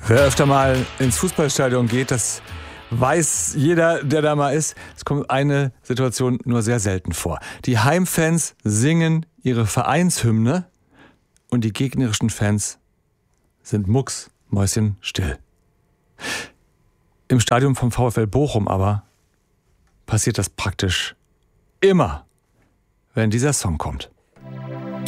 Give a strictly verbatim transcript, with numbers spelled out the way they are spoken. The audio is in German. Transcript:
Wer öfter mal ins Fußballstadion geht, das weiß jeder, der da mal ist. Es kommt eine Situation nur sehr selten vor. Die Heimfans singen ihre Vereinshymne und die gegnerischen Fans sind mucksmäuschenstill. Im Stadion vom VfL Bochum aber passiert das praktisch immer, wenn dieser Song kommt.